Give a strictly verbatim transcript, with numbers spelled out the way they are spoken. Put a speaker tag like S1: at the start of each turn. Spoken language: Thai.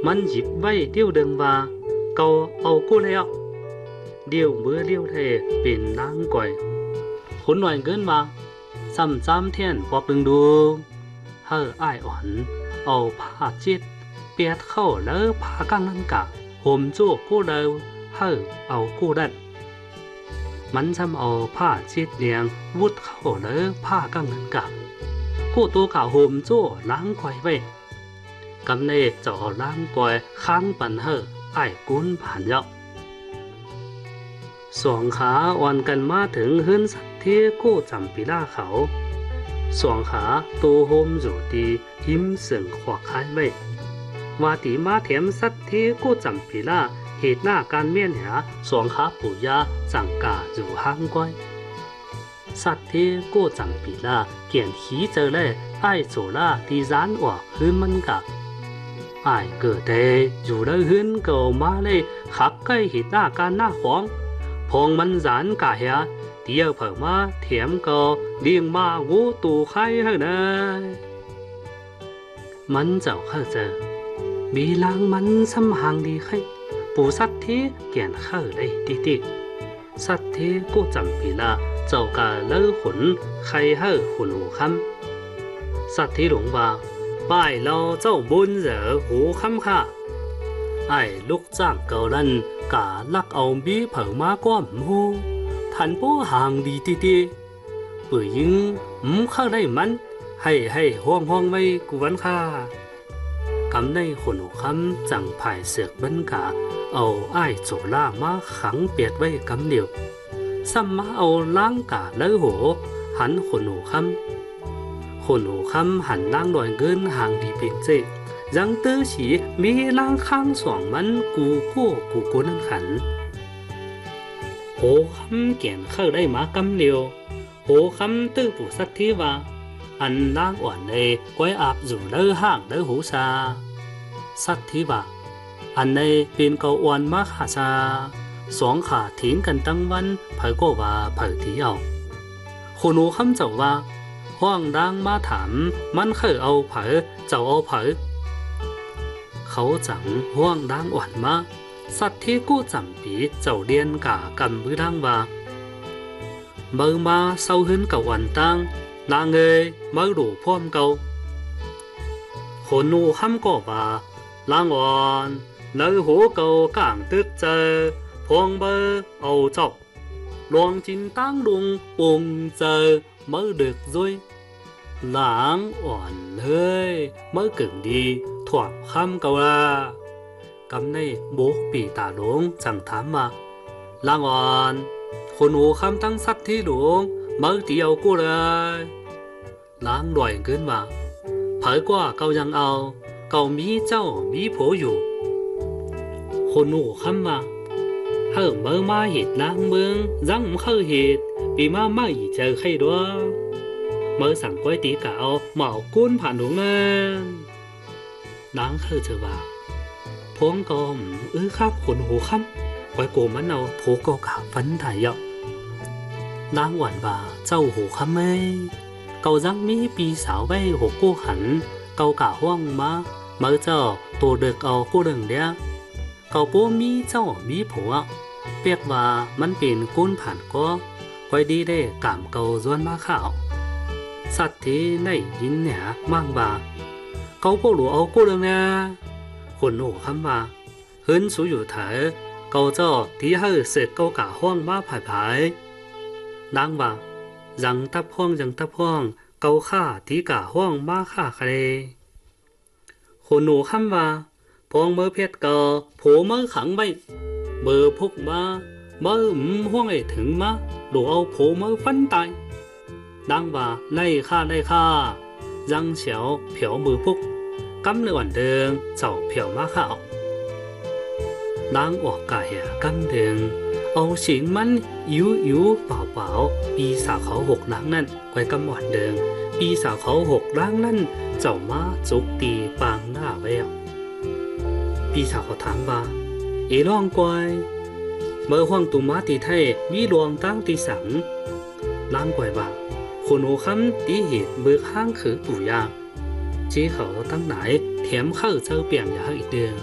S1: มันหยิบไว้เดี่ยวเดิงว่าเกาเอากู้แล้วเดี่ยวเมื่อเลี้ยวเทเป็นนางก่อยคนหน่อยเกินว่าซ้ำซ้ำเทียนบอกดึงดูเฮ้ออ้ายอ่อนเอาผ้าจิตเปียดเข้าแล้วผ้ากังนั่นกะห่มจู่กู้เดิวเฮ้อเอากู้ดันมันซ้ำเอาผ้าจิตเลียงวุดเข้าแล้วผ้ากังนั่นกะกู้ตัวกะห่มจู่ล้างก่อยไว้กำเนจะเอาล้างก่อยข้างปันเฮ้อไอ้กุ้นผ่านยอกสองขาอ่อนกันมาถึงหื้นสัตว์ที่กู้จำปีล่าเขาสองขาตัวโฮมอยู่ดีหิมเสียงขวักคายไว้ว่าตีมาเถียมสัตว์ที่กู้จำปีล่าเหตุหน้าการเมียนหาสองขาปู่ยาจังกาอยู่ห้างก้อยสัตว์ที่กู้จำปีล่าเกี่ยนขีเจอเลยไอ้โจล่าที่ร้านออกหื้นมันกับไอ้เกิดเดอยู่ได้หื้นเก่ามาเลยขับใกล้เหตุหน้าการหน้าของพองมันร้านกะเหียเดียวเผอมาเถียมก็เลี้ยงมางูตูไข่ให้เนยมันเจ้าข้าเจอมีลางมันซ้ำหางดีไข่ปูสัตว์ที่เกี่ยนข้าเลยติติสัตว์ที่กูจำปีละเจ้ากะเลิกขนไข่ให้ขุนหูคำสัตว์ที่หลงว่าป้ายเราเจ้าบุญเหรอหูคำค่ะไอ้ลูกจ้างเก่านั้นกะลักเอาบีเผอมาก้อมหูทันปูห่างดีตีตีปืนยิงอืมเข้าได้มันให้ให้ห้องห้องไว้กูวันค่ากำในขนหูคำจังภายเสือกบันกะเอาไอ้โจล่ามาขังเปียดไว้กำเดียวซ้ำมาเอาล้างกะเลือหัวหันขนหูคำขนหูคำหันล้างหน่อยเงินห่างดีเป็นเจยังตื้อฉีมีล้างข้างสองมันกูกู้กูกูนั่นขันโหคำเกี่ยนเข้าได้มากำเดียวโหคำตื้อผู้สักทีว่าอันล้างอ่อนเลยก้อยอาบอยู่เลือห่างเลือหูซาสักทีว่าอันในเป็นเกาอ่อนมากขาซาสองขาทิ้งกันตั้งวันเผยก็ว่าเผยที่เอาคนหูคำเจ้าว่าห้องดังมาถามมันเคยเอาเผยเจ้าเอาเผยเขาจังห่วงดังอ่อนมาสัตว์ที่กู้จำปีเจ้าเดียนกะกำมือดังว่าเมื่อมาเศร้าหึ้นกับวันตั้งนางเอ๋ยเมื่อดูพร้อมเก่าคนนูคำก็ว่าลางอ่อนเนื้อหัวเก่ากลางตึกเจอพวงเบอเอาเจ้าลวงจินตั้งดุงปุ่งเจอเมื่อดึกด้วยหลังอ่อนเฮ้ยเมื่อกึ่งดีถ่วงคำเก่าละกำในโบกปีตาหลวงจังถามมาลางอ่อนคนหูคำตั้งสัตว์ที่หลวงเมื่อเดียวกูเลยล้างด่อยเกินว่าเผยกว่าเกายังเอาเกามีเจ้ามีผัวอยู่คนหูคำมาเฮ้อเมื่อมาเหตุล้างเมืองยังเคยเหตุปีมาไม่เจอใครด้วยเมื่อสั่งก้อยตีกะเอาเหมากุ้นผ่านหลวงนั้นล้างเคยเจอว่าพวงกอมเออข้าขนหูคำก้อยโกมันเอาโผกกะฟันถ่ายยอกล้างหวานว่าเจ้าหูคำไม่เกาจังมีปีสาวไว้หกกู้หันเกากะห้องมาเมื่อเจ้าตัวเด็กเอากู้เดิงเดียเกาปูมีเจ้ามีผัวเปียกว่ามันเป็นกุ้นผ่านก็ก้อยดีได้กามเกาจวนมาข่าวสัตว์ที่ในยินเนี่ยมั่งว่าเขาก็หลัวเอากู้เดิงเนี่ยคนหูคำว่าเฮิรนสูอยู่เถอะเกาเจ้าที่ให้เสกเกากะห้องมาผายผายนางว่ายังทับห้องยังทับห้องเกาข้าที่กะห้องมาข้าใครคนหูคำว่าพองเมื่อเพชรเกาโผเมื่อขังไว้เบอร์พกมาเมื่อมห้องไอ้ถึงมาหลัวเอาโผเมื่อฟันตายนางว่าไล่ข้าไล่ข้ายังเฉียวเผียวมือพกกำในวันเดิงเจ้าเผียวมาข้าออกนางออกกะเหียกำเดิงเอาเสียงมันยิ้วยิ้วเปล่าเปล่าปีสาวเขาหกนางนั่นไว้กำวันเดิงปีสาวเขาหกร่างนั่นเจ้ามาจุกตีปางหน้าแววปีสาวเขาถามว่าเอร้องกวยเมื่อห้องตุมาตีไทยมีดวงตั้งตีสังล้างกวยว่าคนหูคำตีเหตุเบือข้างคือปู่ยาจีเขาตั้งไหนแถมเข้าเจ้าเปี่ยมอย่าให้อีกเดือน